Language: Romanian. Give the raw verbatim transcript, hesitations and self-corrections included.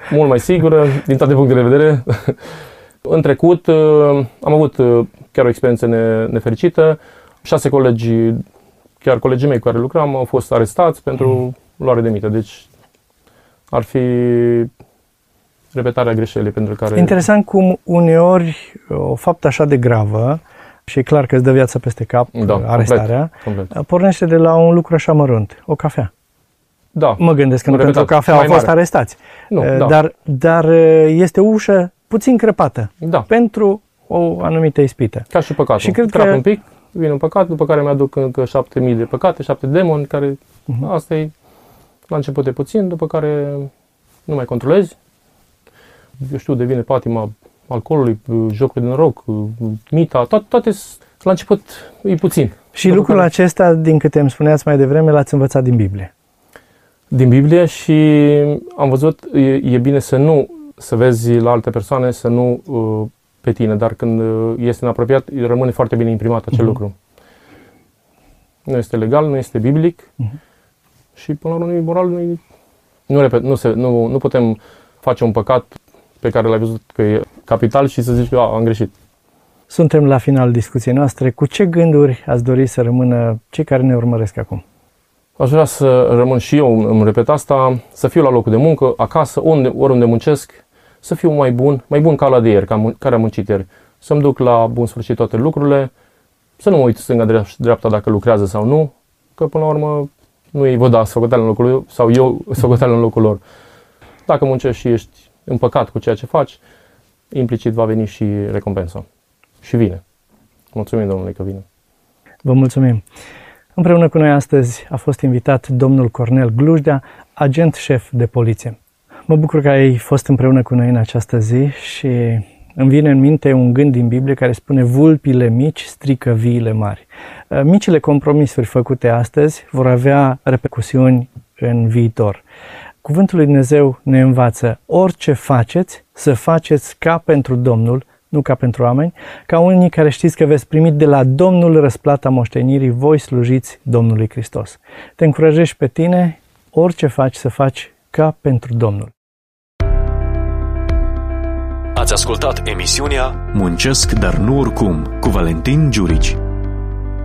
Mult mai sigură, din toate punctele de vedere. În trecut am avut chiar o experiență nefericită. Șase colegi, chiar colegii mei cu care lucram, au fost arestați pentru mm. luare de mită. Deci ar fi repetarea greșelii pentru care... Interesant cum uneori o faptă așa de gravă, și e clar că îți dă viața peste cap, da, arestarea, complet, complet. pornește de la un lucru așa mărunt, o cafea. Da. Mă gândesc că nu pentru o cafea au fost mare. arestați. Nu, da. dar, dar este o ușă puțin crăpată da. pentru o anumită ispită. Ca și păcatul. Și cred Trap că... un pic, vine un păcat, după care mi-aduc încă șapte mii de păcate, șapte demoni, care uh-huh. asta e la început e puțin, după care nu mai controlezi. Eu știu, devine patima alcoolului, jocuri de noroc, mita, toate, toate la început e puțin. Și lucrul care... acesta, din câte îmi spuneați mai devreme, l-ați învățat din Biblie. Din Biblie și am văzut, e, e bine să nu, să vezi la alte persoane, să nu uh, pe tine, dar când este în apropiat, rămâne foarte bine imprimat acel uh-huh. lucru. Nu este legal, nu este biblic uh-huh. și până la urmă nu e moral, nu, e, nu, repet, nu, se, nu, nu putem face un păcat pe care l-ai văzut că e capital și să zici că am greșit. Suntem la finalul discuției noastre. Cu ce gânduri ați dori să rămână cei care ne urmăresc acum? Aș vrea să rămân și eu, îmi repet asta, să fiu la locul de muncă, acasă, unde, oriunde muncesc, să fiu mai bun, mai bun ca la de ieri, ca care am muncit ieri. Să-mi duc la bun sfârșit toate lucrurile, să nu mă uit stânga-dreapta dacă lucrează sau nu, că până la urmă nu ei vă da socoteală în locul lor sau eu socoteală în locul lor. Dacă muncești și ești împăcat cu ceea ce faci, implicit va veni și recompensa. Și vine. Mulțumim, Domnule, că vine. Vă mulțumim. Împreună cu noi astăzi a fost invitat domnul Cornel Glujdea, agent șef de poliție. Mă bucur că ai fost împreună cu noi în această zi și îmi vine în minte un gând din Biblie care spune: vulpile mici strică viile mari. Micile compromisuri făcute astăzi vor avea repercusiuni în viitor. Cuvântul lui Dumnezeu ne învață: orice faceți, să faceți ca pentru Domnul, nu ca pentru oameni, ca unii care știți că veți primi de la Domnul răsplata moștenirii, voi slujiți Domnului Hristos. Te încurajez pe tine, orice faci, să faci ca pentru Domnul. Ați ascultat emisiunea Muncesc, dar nu oricum, cu Valentin Giurici.